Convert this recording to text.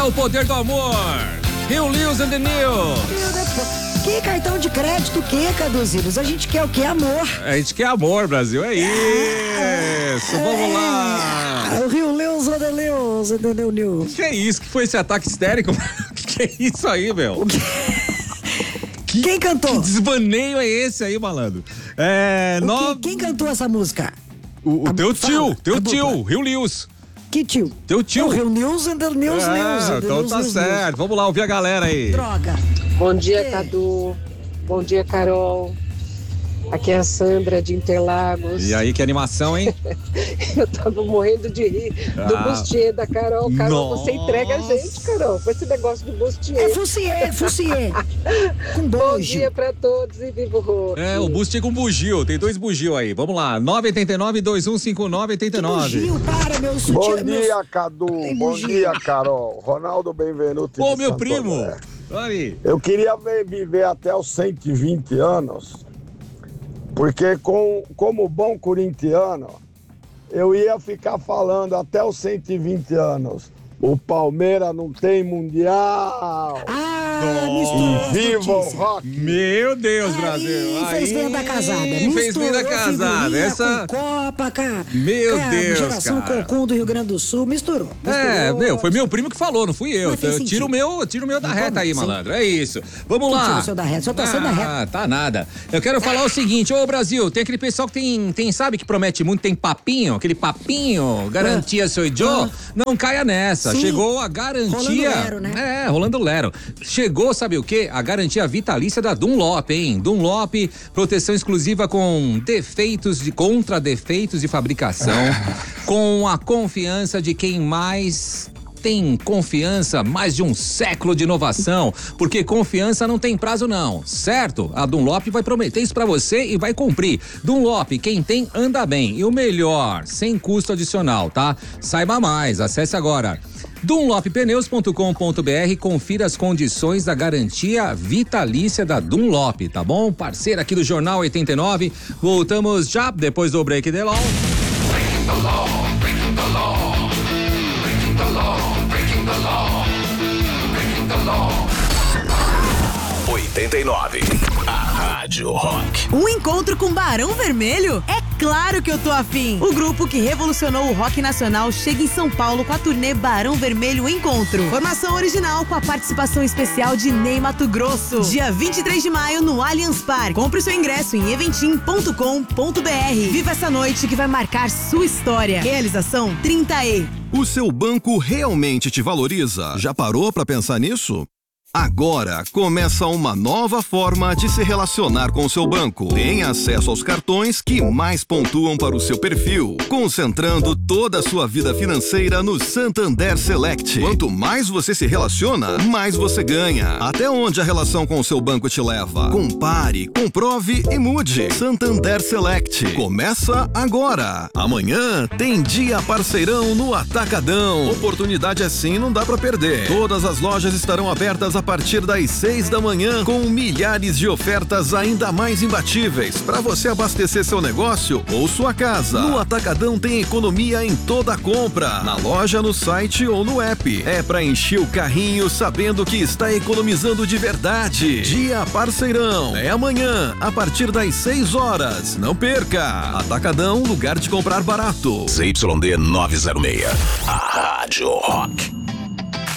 o poder do amor. Rio Lewis and the News. Que cartão de crédito, que, Caduzinhos? A gente quer o quê? Amor. A gente quer amor, Brasil, é isso. Vamos lá. O Rio Lewis and the News, News. Que é isso? Que foi esse ataque histérico? Que é isso aí, meu? Quem cantou? Que desvaneio é esse aí, malandro? Quem cantou essa música? O teu tio, Rio Lewis. Que tio? Teu tio. O Rio News and the News. Então tá certo. Vamos lá ouvir a galera aí. Droga. Bom dia, Cadu. Bom dia, Carol. Aqui é a Sandra de Interlagos. E aí, que animação, hein? Eu tava morrendo de rir do bustier da Carol. Carol, Nossa. você entrega a gente, Carol, com esse negócio de bustier. É Fussier. Com Bom bojo. dia pra todos e viva o rock. O bustier com bugio. Tem 2 bugio aí. Vamos lá. 989-2159-89. Bugio, para, meu sutiã. Bom dia, Cadu. Bom dia, Carol. Ronaldo Benvenuto. Ô, de meu Santo primo. André. Olha aí. Eu queria viver até os 120 anos, porque como bom corintiano, eu ia ficar falando até os 120 anos. O Palmeiras não tem mundial. Misturou. Viva o rock. Meu Deus, Aí, Brasil. fez venda casada. Fez venda casada. Figurinha Essa... com Copa, cara. Meu Deus, Geração cara. Cocum do Rio Grande do Sul. Misturou. Foi meu primo que falou, não fui eu. Mas fez Tira o meu da reta aí, Sim. malandro. É isso. Vamos Quem lá. tirou o seu da reta? Só tá sendo da reta. Tá nada. Eu quero falar o seguinte, ô Brasil, tem aquele pessoal que tem sabe que promete muito, tem papinho, aquele papinho, garantia seu Joe, não caia nessa. Sim. Chegou a garantia. Rolando lero, né? Rolando lero. Chegou, sabe o quê? A garantia vitalícia da Dunlop, hein? Dunlop, proteção exclusiva contra defeitos de fabricação, com a confiança de quem mais tem confiança, mais de um século de inovação, porque confiança não tem prazo não, certo? A Dunlop vai prometer isso pra você e vai cumprir. Dunlop, quem tem anda bem, e o melhor, sem custo adicional, tá? Saiba mais, acesse agora dunloppneus.com.br, confira as condições da garantia vitalícia da Dunlop, tá bom? Parceira aqui do Jornal 89, voltamos já depois do break de LOL. Breaking the law, breaking the law, breaking the law, breaking the law, breaking the law. 89, a Rádio Rock. Um encontro com Barão Vermelho? É claro que eu tô afim. O grupo que revolucionou o rock nacional chega em São Paulo com a turnê Barão Vermelho Encontro. Formação original com a participação especial de Ney Matogrosso. Dia 23 de maio no Allianz Parque. Compre seu ingresso em eventim.com.br. Viva essa noite que vai marcar sua história. Realização 30E. O seu banco realmente te valoriza? Já parou pra pensar nisso? Agora começa uma nova forma de se relacionar com o seu banco. Tenha acesso aos cartões que mais pontuam para o seu perfil, concentrando toda a sua vida financeira no Santander Select. Quanto mais você se relaciona, mais você ganha. Até onde a relação com o seu banco te leva? Compare, comprove e mude. Santander Select. Começa agora. Amanhã tem dia parceirão no Atacadão. Oportunidade assim não dá pra perder. Todas as lojas estarão abertas a partir das 6 da manhã, com milhares de ofertas ainda mais imbatíveis para você abastecer seu negócio ou sua casa. No Atacadão tem economia em toda compra, na loja, no site ou no app. É para encher o carrinho sabendo que está economizando de verdade. Dia parceirão é amanhã, a partir das 6 horas. Não perca! Atacadão, lugar de comprar barato. ZYD 906, a Rádio Rock.